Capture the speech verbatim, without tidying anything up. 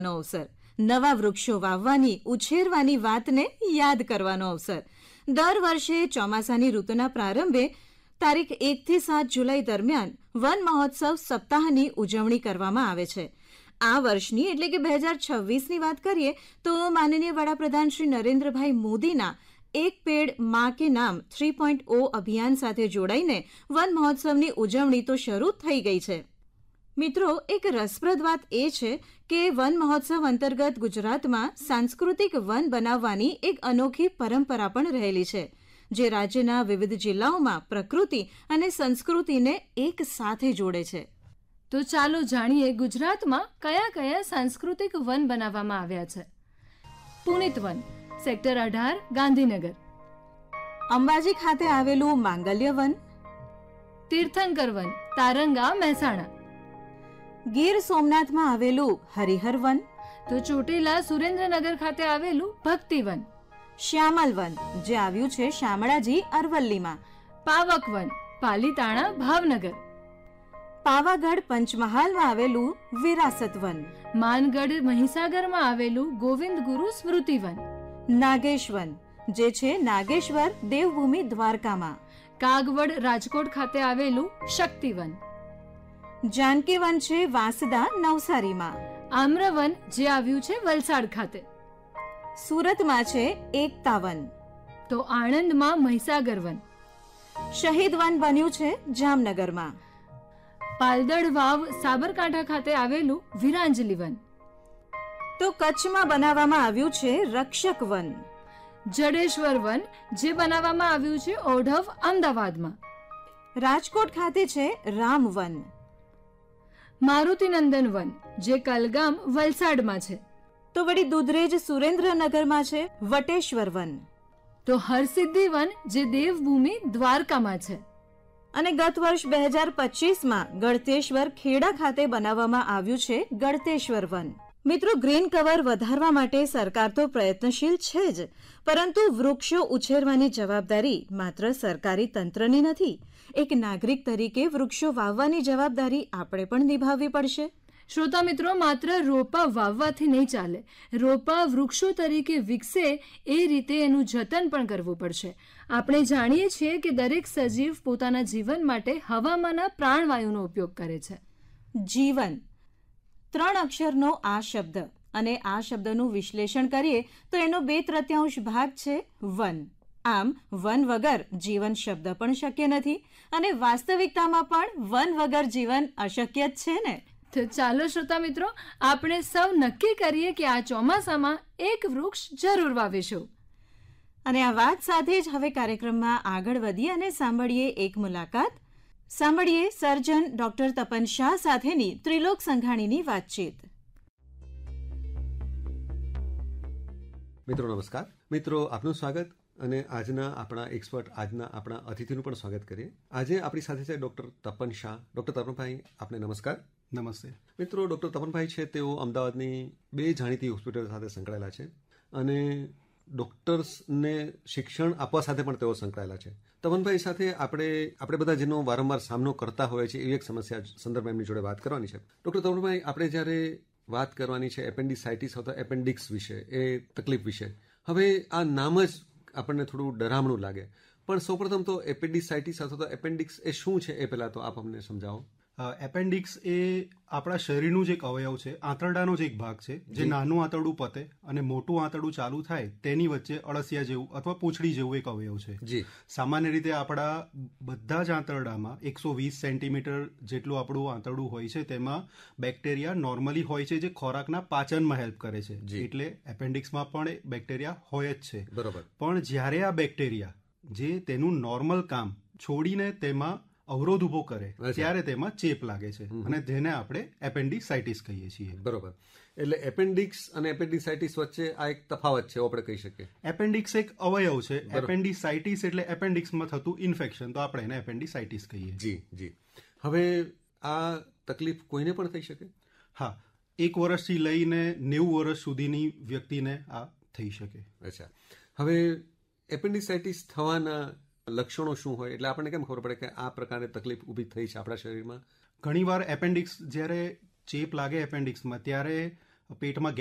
નો અવસર, નવા વૃક્ષો વાવવાની ઉછેરવાની વાતને યાદ કરવાનો અવસર. દર વર્ષે ચોમાસાની ઋતુના પ્રારંભે તારીખ એકથી સાત જુલાઈ દરમિયાન વન મહોત્સવ સપ્તાહની ઉજવણી કરવામાં આવે છે. આ વર્ષની એટલે કે બે હજાર છવ્વીસની વાત કરીએ તો માનનીય વડાપ્રધાન શ્રી નરેન્દ્રભાઈ મોદીના એક પેડ માં કે નામ થ્રી પોઈન્ટ ઓ અભિયાન સાથે જોડાઈને વન મહોત્સવની ઉજવણી તો શરૂ થઈ ગઈ છે. મિત્રો, એક રસપ્રદ વાત એ છે કે વન મહોત્સવ અંતર્ગત ગુજરાતમાં સાંસ્કૃતિક વન બનાવવાની એક અનોખી પરંપરા પણ રહેલી છે, જે રાજ્યના વિવિધ જિલ્લાઓમાં પ્રકૃતિ અને સંસ્કૃતિને એક સાથે જોડે છે. તો ચાલો જાણીએ ગુજરાતમાં કયા કયા સાંસ્કૃતિક વન બનાવવામાં આવ્યા છે. પુનિત વન, સેક્ટર અઢાર, ગાંધીનગર. અંબાજી ખાતે આવેલું માંગલ્ય વન. તીર્થંકર વન, તારંગા, મહેસાણા. ગીર સોમનાથમાં આવેલું હરિહર વન. તો ચોટીલા સુરેન્દ્રનગર ખાતે આવેલું ભક્તિ વન. શ્યામલ વન, જે આવ્યું છે શામળાજી, અરવલ્લીમાં. પાવક વન, પાલીતાણા, ભાવનગર. પાવાગઢ પંચમહાલમાં આવેલું વિરાસત વન. માનગઢ મહીસાગરમાં આવેલું ગોવિંદ ગુરુ સ્મૃતિ વન. નાગેશ વન, જે છે નાગેશ્વર દેવભૂમિ, દ્વારકામાં. કાગવડ રાજકોટ ખાતે આવેલું શક્તિ વન. જાનકી વન છે વાંસદા, નવસારીમાં. આમ્રવન, જે આવ્યું છે વલસાડ ખાતે. સુરતમાં છે એકતા વન. તો આણંદમાં મહીસાગર વન. શહીદ વન બન્યું છે જામનગરમાં. પાલદડ વાવ, સાબરકાંઠા ખાતે આવેલું વિરાંજલી વન. તો કચ્છમાં બનાવવામાં આવ્યું છે રક્ષક વન. જડેશ્વર વન, જે બનાવવામાં આવ્યું છે ઓઢવ, અમદાવાદમાં. રાજકોટ ખાતે છે રામ વન. મારુતિનંદન વન, જે કલગામ, વલસાડમાં છે. તો વળી દુધરેજ સુરેન્દ્રનગરમાં છે વટેશ્વર વન. તો હરસિદ્ધિ વન, જે દેવભૂમિ, દ્વારકામાં છે. અને ગત વર્ષ બે હજાર પચીસમાં ગળતેશ્વર, ખેડા ખાતે બનાવવામાં આવ્યું છે ગળતેશ્વર વન. મિત્રો, ગ્રીન કવર વધારવા માટે સરકાર તો પ્રયત્નશીલ છે જ, પરંતુ વૃક્ષો ઉછેરવાની જવાબદારી માત્ર સરકારી તંત્રની નથી. એક નાગરિક તરીકે વૃક્ષો વાવવાની જવાબદારી આપણે પણ નિભાવવી પડશે. શ્રોતા મિત્રો, માત્ર રોપા વાવવાથી નહીં ચાલે. રોપા વૃક્ષો તરીકે વિકસે એ રીતે એનું જતન પણ કરવું પડશે. આપણે જાણીએ છીએ કે દરેક સજીવ પોતાના જીવન માટે હવામાંના પ્રાણવાયુનો ઉપયોગ કરે છે. જીવન ત્રણ અક્ષરનો આ શબ્દ, અને આ શબ્દનું વિશ્લેષણ કરીએ તો એનો બે તૃતીયાંશ ભાગ છે વન. આમ વન વગર જીવન શબ્દ પણ શક્ય નથી, અને વાસ્તવિકતામાં પણ વન વગર જીવન અશક્ય જ છે ને. તો ચાલો શ્રોતા મિત્રો, આપણે સૌ નક્કી કરીએ કે આ ચોમાસામાં એક વૃક્ષ જરૂર વાવીશું. અને આ વાત સાથે જ હવે કાર્યક્રમમાં આગળ વધીએ અને સાંભળીએ એક મુલાકાત. સાંભળીએ સર્જન ડોક્ટર તપન શાહ સાથેની ત્રિલોક સંઘાણીની વાતચીત. મિત્રો નમસ્કાર. મિત્રો, આપનું સ્વાગત અને આજના આપણા એક્સપર્ટ, આજના આપણા અતિથિનું પણ સ્વાગત કરીએ. આજે આપણી સાથે છે ડોક્ટર તપન શાહ. ડોક્ટર તપનભાઈ, આપને નમસ્કાર. નમસ્તે. મિત્રો, ડોક્ટર તપનભાઈ છે તેઓ અમદાવાદની બે જાણીતી હોસ્પિટલ સાથે સંકળાયેલા છે અને ડોક્ટર્સને શિક્ષણ આપવા સાથે પણ તેઓ સંકળાયેલા છે. તપનભાઈ સાથે આપણે આપણે બધા જેનો વારંવાર સામનો કરતા હોય છે એવી એક સમસ્યા સંદર્ભમાં એમની જોડે વાત કરવાની છે. ડોક્ટર તપનભાઈ, આપણે જ્યારે વાત કરવાની છે એપેન્ડિસાઇટિસ અથવા એપેન્ડિક્સ વિશે, એ તકલીફ વિશે. હવે આ નામ જ આપણને થોડું ડરામણું લાગે, પણ સૌપ્રથમ તો એપેન્ડિસાઇટિસ અથવા તો એપેન્ડિક્સ એ શું છે એ પહેલાં તો આપ અમને સમજાવો. એપેન્ડિક્સ એ આપણા શરીરનું જ એક અવયવ છે, આંતરડાનો જ એક ભાગ છે, જે નાનું આંતરડું પતે અને મોટું આંતરડું ચાલુ થાય તેની વચ્ચે અળસિયા જેવું અથવા પૂંછડી જેવું એક અવયવ છે. જી. સામાન્ય રીતે આપણા બધા જ આંતરડામાં એકસો વીસ સેન્ટીમીટર જેટલું આપણું આંતરડું હોય છે, તેમાં બેક્ટેરિયા નોર્મલી હોય છે, જે ખોરાકના પાચનમાં હેલ્પ કરે છે. એટલે એપેન્ડિક્સમાં પણ બેક્ટેરિયા હોય જ છે. બરોબર. પણ જ્યારે આ બેક્ટેરિયા જે તેનું નોર્મલ કામ છોડીને તેમાં અવરોધ ઉભો કરે ત્યારે તેમાં ચેપ લાગે છે અને જેને આપણે એપેન્ડિસાઇટિસ કહીએ છીએ. બરોબર. એટલે એપેન્ડિક્સ અને એપેન્ડિસાઇટિસ વચ્ચે આ એક તફાવત છે, આપણે કહી શકીએ. એપેન્ડિક્સ એક અવયવ છે, એપેન્ડિસાઇટિસ એટલે એપેન્ડિક્સમાં થતું ઇન્ફેક્શન, તો આપણે એને એપેન્ડિસાઇટિસ કહીએ. જી જી. હવે આ તકલીફ કોઈને પણ થઈ શકે? હા, એક વર્ષથી લઈને નેવું વર્ષ સુધીની વ્યક્તિને આ થઈ શકે. અચ્છા. હવે એપેન્ડિસાઇટિસ થવાના લક્ષણો શું હોય, એટલે આપણને કેમ ખબર પડે કે આ પ્રકારની તકલીફ ઊભી થઈ છે આપણા શરીરમાં? ઘણીવાર એપેન્ડિક્સ જ્યારે ચેપ લાગે એપેન્ડિક્સમાં ત્યારે પેટમાં